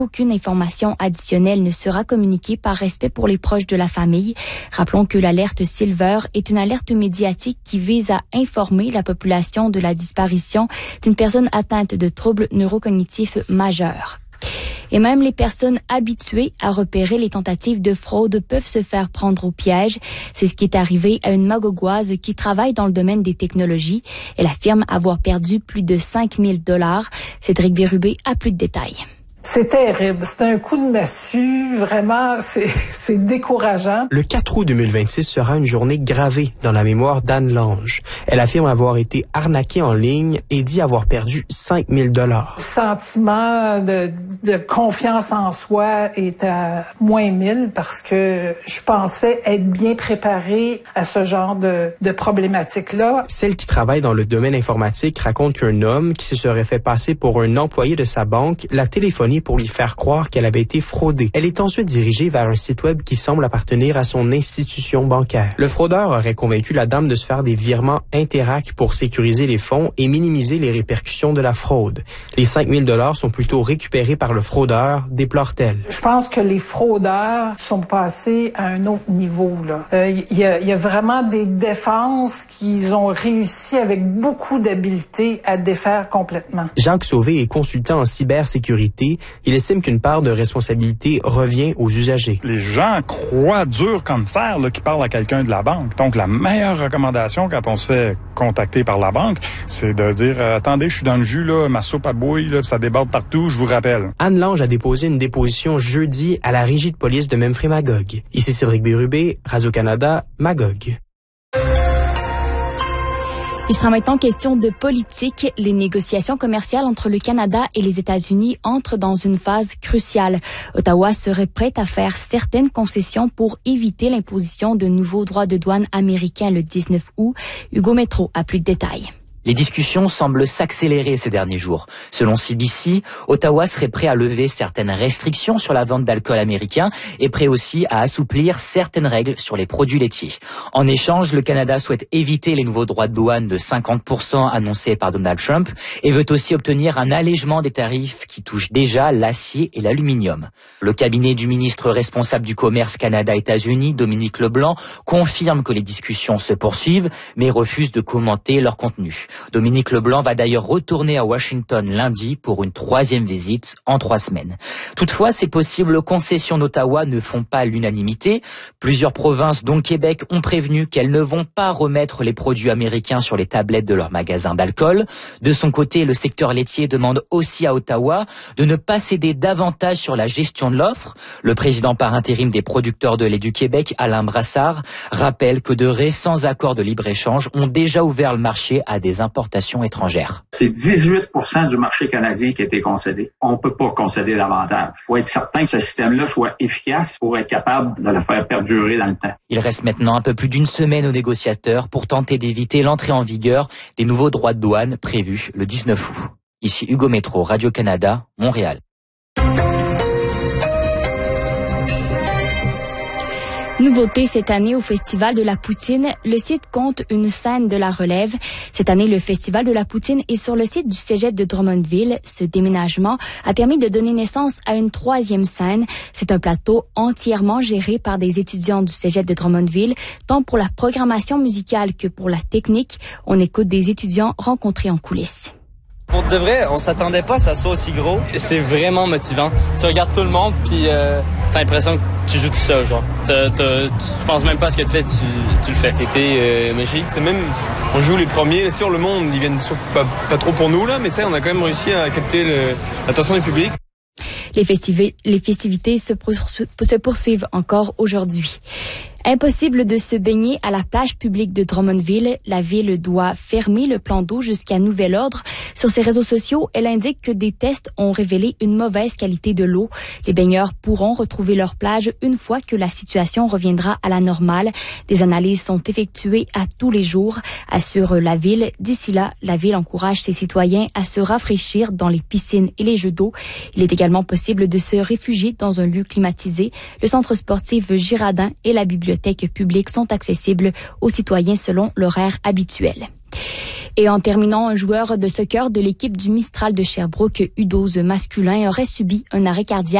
Aucune information additionnelle ne sera communiquée par respect pour les proches de la famille. Rappelons que l'alerte Silver est une alerte médiatique qui vise à informer la population de la disparition d'une personne atteinte de troubles neurocognitifs majeurs. Et même les personnes habituées à repérer les tentatives de fraude peuvent se faire prendre au piège. C'est ce qui est arrivé à une Magogouase qui travaille dans le domaine des technologies. Elle affirme avoir perdu plus de 5 000 $. Cédric Bérubé a plus de détails. C'est terrible. C'est un coup de massue. Vraiment, c'est décourageant. Le 4 août 2026 sera une journée gravée dans la mémoire d'Anne Lange. Elle affirme avoir été arnaquée en ligne et dit avoir perdu 5 000 $. Le sentiment de confiance en soi est à moins 1000 parce que je pensais être bien préparée à ce genre de problématique-là. Celle qui travaille dans le domaine informatique raconte qu'un homme qui se serait fait passer pour un employé de sa banque l'a téléphoné pour lui faire croire qu'elle avait été fraudée. Elle est ensuite dirigée vers un site web qui semble appartenir à son institution bancaire. Le fraudeur aurait convaincu la dame de se faire des virements Interac pour sécuriser les fonds et minimiser les répercussions de la fraude. Les 5 000 $ sont plutôt récupérés par le fraudeur, déplore-t-elle. Je pense que les fraudeurs sont passés à un autre niveau. Il y a vraiment des défenses qu'ils ont réussi avec beaucoup d'habileté à défaire complètement. Jacques Sauvé est consultant en cybersécurité. Il estime qu'une part de responsabilité revient aux usagers. Les gens croient dur comme fer qu'ils parlent à quelqu'un de la banque. Donc, la meilleure recommandation quand on se fait contacter par la banque, c'est de dire « Attendez, je suis dans le jus, là, ma soupe à bouille, là, ça déborde partout, je vous rappelle. » Anne Lange a déposé une déposition jeudi à la régie de police de Memphrey-Magog. Ici Cédric Bérubé, Radio-Canada, Magog. Il sera maintenant question de politique. Les négociations commerciales entre le Canada et les États-Unis entrent dans une phase cruciale. Ottawa serait prête à faire certaines concessions pour éviter l'imposition de nouveaux droits de douane américains le 19 août. Hugo Métro a plus de détails. Les discussions semblent s'accélérer ces derniers jours. Selon CBC, Ottawa serait prêt à lever certaines restrictions sur la vente d'alcool américain et prêt aussi à assouplir certaines règles sur les produits laitiers. En échange, le Canada souhaite éviter les nouveaux droits de douane de 50% annoncés par Donald Trump et veut aussi obtenir un allègement des tarifs qui touchent déjà l'acier et l'aluminium. Le cabinet du ministre responsable du commerce Canada-États-Unis, Dominique Leblanc, confirme que les discussions se poursuivent mais refuse de commenter leur contenu. Dominique Leblanc va d'ailleurs retourner à Washington lundi pour une 3e visite en 3 semaines. Toutefois, ces possibles concessions d'Ottawa ne font pas l'unanimité. Plusieurs provinces, dont le Québec, ont prévenu qu'elles ne vont pas remettre les produits américains sur les tablettes de leurs magasins d'alcool. De son côté, le secteur laitier demande aussi à Ottawa de ne pas céder davantage sur la gestion de l'offre. Le président par intérim des producteurs de lait du Québec, Alain Brassard, rappelle que de récents accords de libre-échange ont déjà ouvert le marché à des importations étrangères. C'est 18% du marché canadien qui a été concédé. On ne peut pas concéder davantage. Il faut être certain que ce système-là soit efficace pour être capable de le faire perdurer dans le temps. Il reste maintenant un peu plus d'une semaine aux négociateurs pour tenter d'éviter l'entrée en vigueur des nouveaux droits de douane prévus le 19 août. Ici Hugo Métro, Radio-Canada, Montréal. Nouveauté cette année au Festival de la Poutine, le site compte une scène de la relève. Cette année, le Festival de la Poutine est sur le site du Cégep de Drummondville. Ce déménagement a permis de donner naissance à une 3e scène. C'est un plateau entièrement géré par des étudiants du Cégep de Drummondville, tant pour la programmation musicale que pour la technique. On écoute des étudiants rencontrés en coulisses. Pour de vrai, on s'attendait pas à ça soit aussi gros. C'est vraiment motivant. Tu regardes tout le monde, puis t'as l'impression que tu joues tout seul, genre. Tu penses même pas à ce que tu fais, tu le fais. C'était magique. C'est même, on joue les premiers. Bien sûr, le monde, ils viennent pas trop pour nous, là, mais tu sais, on a quand même réussi à capter l'attention du public. Les festivités se poursuivent encore aujourd'hui. Impossible de se baigner à la plage publique de Drummondville. La ville doit fermer le plan d'eau jusqu'à nouvel ordre. Sur ses réseaux sociaux, elle indique que des tests ont révélé une mauvaise qualité de l'eau. Les baigneurs pourront retrouver leur plage une fois que la situation reviendra à la normale. Des analyses sont effectuées à tous les jours, assure la ville. D'ici là, la ville encourage ses citoyens à se rafraîchir dans les piscines et les jeux d'eau. Il est également possible de se réfugier dans un lieu climatisé. Le centre sportif Girardin et la bibliothèque publique sont accessibles aux citoyens selon l'horaire habituel. Et en terminant, un joueur de soccer de l'équipe du Mistral de Sherbrooke U12 masculin aurait subi un arrêt cardiaque